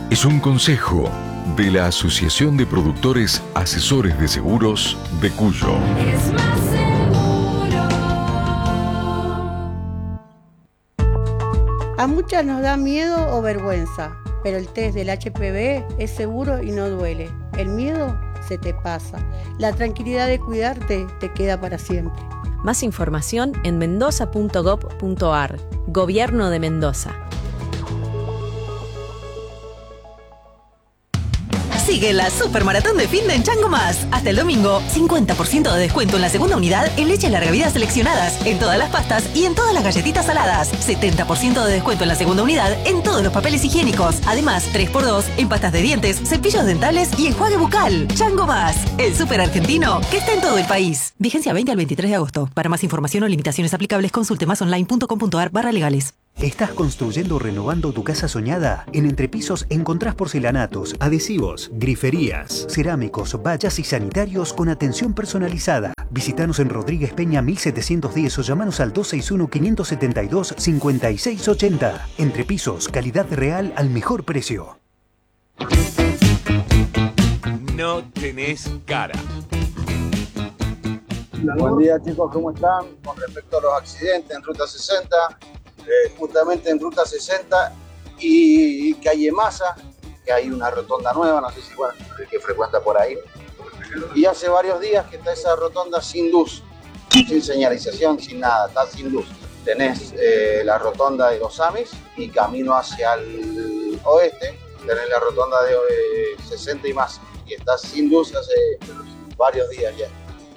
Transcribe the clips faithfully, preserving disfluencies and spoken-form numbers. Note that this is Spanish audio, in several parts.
es un consejo de la Asociación de Productores Asesores de Seguros de Cuyo. Es más seguro. A muchas nos da miedo o vergüenza, pero el test del H P V es seguro y no duele. El miedo se te pasa. La tranquilidad de cuidarte te queda para siempre. Más información en mendoza punto gob punto ar. Gobierno de Mendoza. Sigue la Super Maratón de Fin de en Chango Más. Hasta el domingo, cincuenta por ciento de descuento en la segunda unidad en leche larga vida seleccionadas, en todas las pastas y en todas las galletitas saladas. setenta por ciento de descuento en la segunda unidad en todos los papeles higiénicos. Además, tres por dos en pastas de dientes, cepillos dentales y enjuague bucal. Chango Más, el súper argentino que está en todo el país. Vigencia veinte al veintitrés de agosto. Para más información o limitaciones aplicables, consulte masonline punto com punto ar barra legales. ¿Estás construyendo o renovando tu casa soñada? En Entrepisos encontrás porcelanatos, adhesivos, griferías, cerámicos, vallas y sanitarios con atención personalizada. Visítanos en Rodríguez Peña mil setecientos diez o llamanos al dos seis uno, cinco siete dos, cinco seis ocho cero. Entrepisos, calidad real al mejor precio. No tenés cara. Buen día, chicos, ¿cómo están? Con respecto a los accidentes en Ruta sesenta, eh, justamente en Ruta sesenta y Calle Masa, que hay una rotonda nueva, no sé si bueno, el que frecuenta por ahí. Y hace varios días que está esa rotonda sin luz, sin señalización, sin nada, está sin luz. Tenés eh, la rotonda de los Amis y camino hacia el oeste, tenés la rotonda de eh, sesenta y más, y está sin luz hace varios días ya.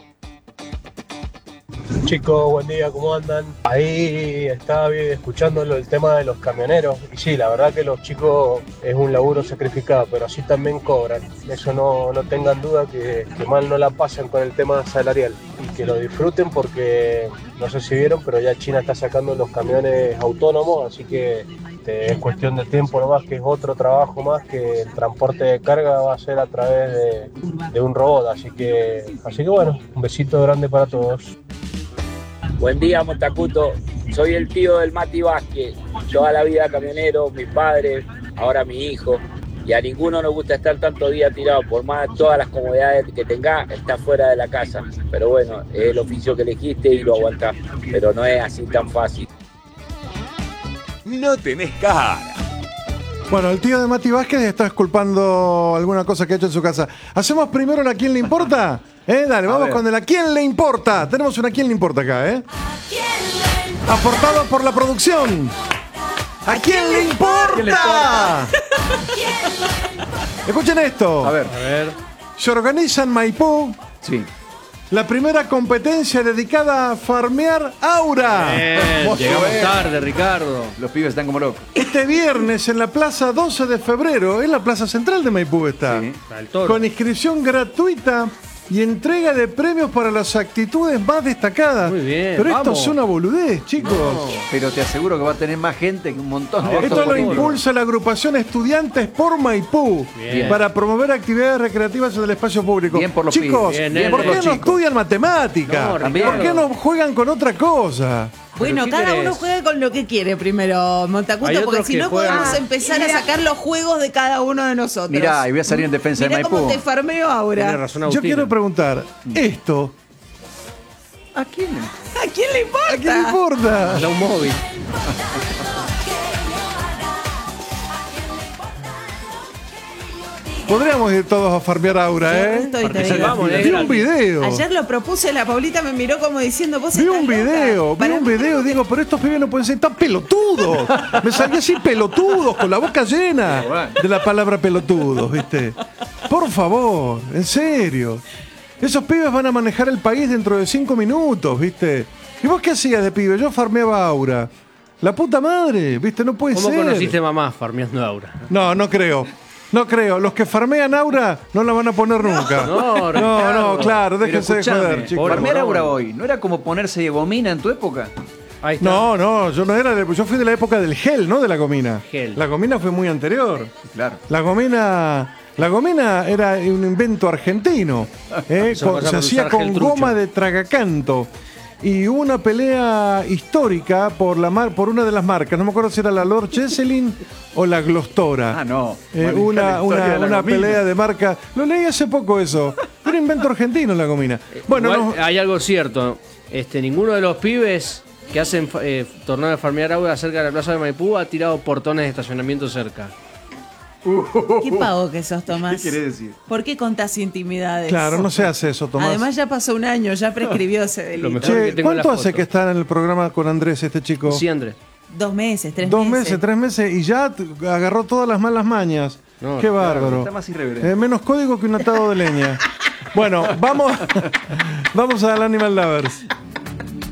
Chicos, buen día, ¿cómo andan? Ahí estaba bien escuchándolo el tema de los camioneros y sí, la verdad que los chicos es un laburo sacrificado, pero así también cobran. Eso no, no tengan duda que, que mal no la pasan con el tema salarial y que lo disfruten porque no sé si vieron, pero ya China está sacando los camiones autónomos, así que este, es cuestión de tiempo nomás, que es otro trabajo más que el transporte de carga va a ser a través de, de un robot, así que, así que bueno, un besito grande para todos. Buen día, Montacuto. Soy el tío del Mati Vázquez. Toda la vida camionero, mi padre, ahora mi hijo. Y a ninguno nos gusta estar tanto día tirado. Por más todas las comodidades que tenga, está fuera de la casa. Pero bueno, es el oficio que elegiste y lo aguantás. Pero no es así tan fácil. No tenés cara. Bueno, el tío de Mati Vázquez está exculpando alguna cosa que ha hecho en su casa. ¿Hacemos primero la quién le importa? ¿Eh? Dale, vamos con el a quién le importa. Tenemos una a quién le importa acá, ¿eh? Aportado por la producción. ¿A quién le importa? Escuchen esto. A ver. A ver. Se organiza en Maipú. Sí. La primera competencia dedicada a farmear aura. Bien, llegamos tarde, Ricardo. Los pibes están como locos. Este viernes en la plaza doce de febrero, en la plaza central de Maipú está. Sí. Con inscripción gratuita y entrega de premios para las actitudes más destacadas. Muy bien, Pero esto vamos. es una boludez, chicos. No, pero te aseguro que va a tener más gente que un montón de Esto lo impulsa la agrupación Estudiantes por Maipú Bien. para promover actividades recreativas en el espacio público. Bien por los Chicos, pibes. Bien, ¿por bien qué por no los chicos. estudian matemática? No, ¿Por Ricardo. qué no juegan con otra cosa? Bueno, ¿qué cada querés? uno juega con lo que quiere primero, Hay Montacuto, otros porque si que no juegan- podemos Ah, empezar a mira. sacar los juegos de cada uno de nosotros. Mirá, y voy a salir en defensa Mirá de cómo Maipú. te farmeo ahora. Yo quiero preguntar, esto, ¿A quién? ¿A quién le importa? ¿a quién le importa? A un móvil. Podríamos ir todos a farmear aura, ¿eh? Estoy, te digo. Vamos, Vi un video. Ayer lo propuse, la Paulita me miró como diciendo, vos Vi estás un loca. video, vi Para un mí video y digo, pero estos pibes no pueden ser tan pelotudos. Me salí así pelotudos, con la boca llena de la palabra pelotudos, ¿viste? Por favor, en serio. Esos pibes van a manejar el país dentro de cinco minutos, ¿viste? ¿Y vos qué hacías de pibe? Yo farmeaba aura. La puta madre, ¿viste? No puede ¿Cómo ser. conociste mamá farmeando aura? No, no creo. No creo. Los que farmean aura no la van a poner nunca. No, no, no, Ricardo. claro, déjense de Pero joder, escuchame, chicos. farmear aura hoy, ¿no era como ponerse gomina en tu época? Ahí está. No, no, yo no era de, yo fui de la época del gel, no de la gomina. Gel. La gomina fue muy anterior. Claro. La gomina, la gomina era un invento argentino. ¿eh? Eso Con- pasa se por hacía usar con gel trucho. goma de tragacanto. y hubo una pelea histórica por la mar, por una de las marcas. No me acuerdo si era la Lord Cheselin o la Glostora. Ah, no. Eh, una una, una pelea de marca. Lo leí hace poco eso. Un invento argentino la gomina. Bueno, Igual, no, hay algo cierto. Este, ninguno de los pibes que hacen eh, torneo de farmear agua cerca de la plaza de Maipú ha tirado portones de estacionamiento cerca. ¿Qué pago que sos, Tomás? ¿Qué querés decir? ¿Por qué contás intimidades? claro, no se hace eso, Tomás. Además ya pasó un año, ya prescribió ese delito. mejor Che, que tengo ¿cuánto la hace foto. que está en el programa con Andrés este chico? Sí, Andrés. Dos meses, tres Dos meses. meses, tres meses y ya t- agarró todas las malas mañas. No, Qué claro, bárbaro. está más irreverente. Eh, menos código que un atado de leña. Bueno, vamos, vamos al Animal Lovers.